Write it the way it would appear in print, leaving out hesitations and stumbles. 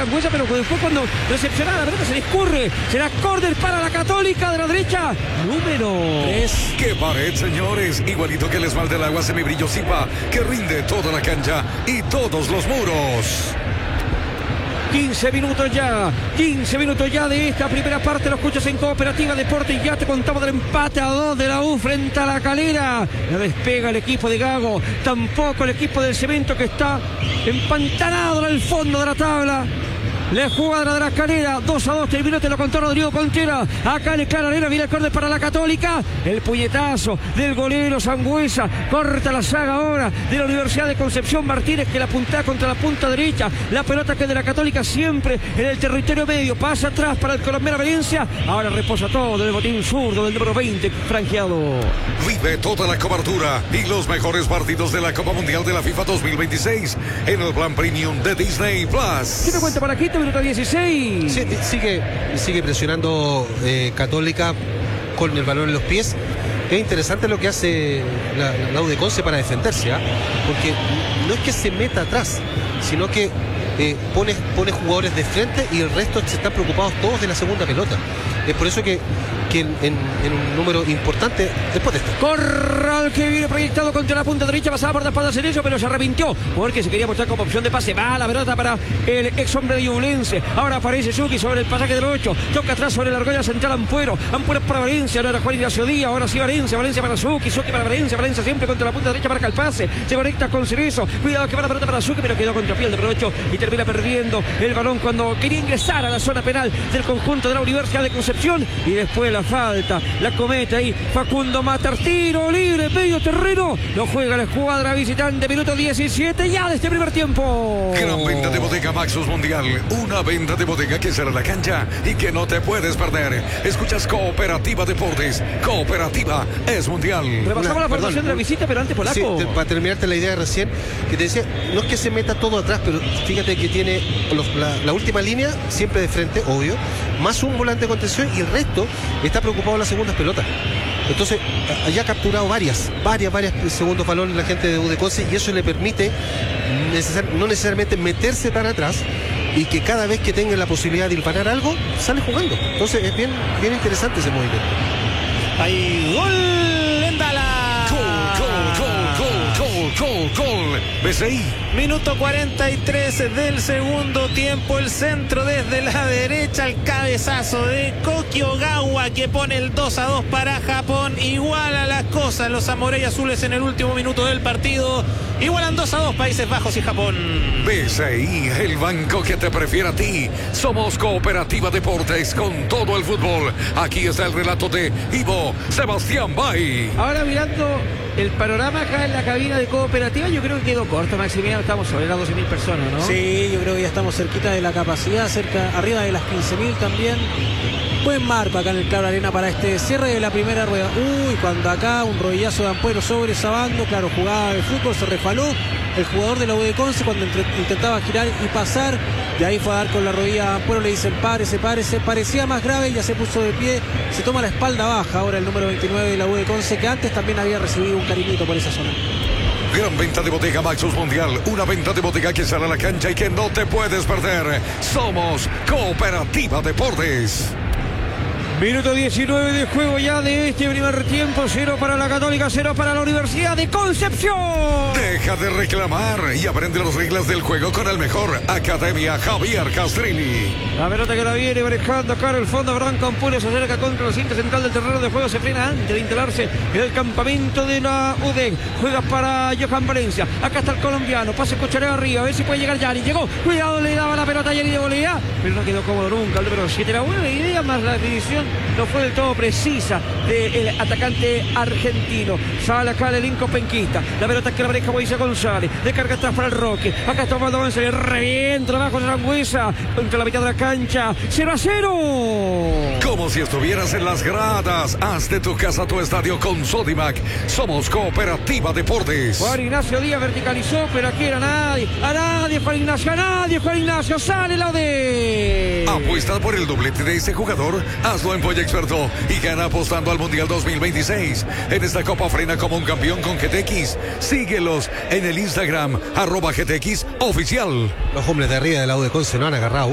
Arangüesa, pero después cuando recepcionada la pelota se le escurre. Será córner para la Católica de la derecha. Número 3. ¡Qué pared, señores! Igualito que el esmalte del agua semibrillo Zipa, que rinde toda la cancha y todos los muros. 15 minutos ya de esta primera parte. Los escuchas en Cooperativa Deporte y ya te contamos del empate a 2 de la U frente a la Calera. No despega el equipo de Gago, tampoco el equipo del Cemento, que está empantanado en el fondo de la tabla. La jugada de la Calera, 2-2, terminó, te lo contó Rodrigo Contreras. Acá en el Canalera viene el córner para la Católica. El puñetazo del golero Sangüesa. Corta la saga ahora de la Universidad de Concepción Martínez, que la puntea contra la punta derecha. La pelota que de la Católica siempre en el territorio medio. Pasa atrás para el colombiano Valencia. Ahora reposa todo el botín zurdo del número 20, franqueado. Vive toda la cobertura y los mejores partidos de la Copa Mundial de la FIFA 2026 en el plan premium de Disney Plus. ¿Qué te cuenta para aquí? Minuto 16. Sí, sigue presionando Católica con el balón en los pies. Es interesante lo que hace la U de Conce para defenderse, ¿eh? Porque no es que se meta atrás, sino que pone jugadores de frente y el resto se están preocupados todos de la segunda pelota. Es por eso que en un número importante después de esto. Corral que viene proyectado contra la punta derecha, pasaba por la espalda Cerezo, pero se arrepintió porque se quería mostrar como opción de pase. Va la pelota para el ex hombre de Ñublense. Ahora aparece Suki sobre el pasaje del 8. Toca atrás sobre la argolla central Ampuero. Ampuero para Valencia, ahora Juan Ignacio Díaz. Ahora sí Valencia para Suki. Suki para Valencia siempre contra la punta derecha, marca el pase. Se conecta con Cerezo. Cuidado que va la pelota para Suki, pero quedó contra piel de provecho y termina perdiendo el balón cuando quería ingresar a la zona penal del conjunto de la Universidad de Concepción. Y después la falta, la comete ahí Facundo Matar, tiro libre, medio terreno, lo juega la escuadra visitante, minuto 17 ya de este primer tiempo. Gran venta de Bodega Maxus Mundial, una venta de bodega que será la cancha y que no te puedes perder. Escuchas Cooperativa Deportes, Cooperativa es Mundial. Repasamos la formación de la visita, pero antes Polaco. Sí, para terminarte la idea recién, que te decía, no es que se meta todo atrás, pero fíjate que tiene la última línea siempre de frente, obvio, más un volante de contención y el resto está preocupado en las segundas pelotas. Entonces, ya ha capturado varias segundos balones la gente de U de Conce y eso le permite no necesariamente meterse tan atrás y que cada vez que tenga la posibilidad de disparar algo, sale jugando. Entonces, es bien interesante ese movimiento. Hay gol en Dallas. Gol, BCI. Minuto 43 del segundo tiempo. El centro desde la derecha. El cabezazo de Koki Ogawa que pone el 2-2 para Japón. Iguala las cosas los Samurai Azules en el último minuto del partido. Igualan 2-2 Países Bajos y Japón. BCI, el banco que te prefiere a ti. Somos Cooperativa Deportes con todo el fútbol. Aquí está el relato de Ivo Sebastián Bay. Ahora mirando el panorama acá en la cabina de Cooperativa, yo creo que quedó corto, Maximiliano. Estamos sobre las 12.000 personas, ¿no? Sí, yo creo que ya estamos cerquita de la capacidad, arriba de las 15.000 también. Buen marco acá en el Claro Arena para este cierre de la primera rueda. Cuando acá un rodillazo de Ampuero sobre Sabando, claro, jugaba de fútbol, se resbaló el jugador de la U de Conce cuando intentaba girar y pasar, de ahí fue a dar con la rodilla a Ampuero, le dicen párese, parecía más grave, ya se puso de pie, se toma la espalda baja ahora el número 29 de la U de Conce, que antes también había recibido un cariñito por esa zona. Gran venta de Bodega Maxus Mundial, una venta de bodega que sale a la cancha y que no te puedes perder. Somos Cooperativa Deportes. Minuto 19 de juego ya de este primer tiempo. 0 para la Católica, 0 para la Universidad de Concepción. Deja de reclamar y aprende las reglas del juego con el mejor. Academia Javier Castrilli. La pelota que la viene manejando acá en el fondo. Abraham Campules se acerca contra la cinta central del terreno de juego. Se frena antes de instalarse en el campamento de la UDEC. Juega para Johan Valencia. Acá está el colombiano. Pase Cuchareo arriba. A ver si puede llegar Yari. Llegó. Cuidado, le daba la pelota a Yari de volea. Pero no quedó cómodo nunca. El número 7. La buena idea más la definición no fue del todo precisa del atacante argentino. Sale acá el elenco penquista. La pelota que la maneja Moisés González. De carga atrás para el Roque. Acá está Osvaldo González. Revienta abajo de Sangüesa. Contra la mitad de la cancha. 0-0. Como si estuvieras en las gradas. Haz de tu casa tu estadio con Sodimac. Somos Cooperativa Deportes. Juan Ignacio Díaz verticalizó, pero aquí era nadie. A nadie, Juan Ignacio. A nadie, Juan Ignacio. Sale la de. Apuesta por el doblete de este jugador. Hazlo en Polla Experto y gana apostando al Mundial 2026. En esta Copa frena como un campeón con GTX. Síguelos en el Instagram @GTX Oficial. Los hombres de arriba de la U de Conce no han agarrado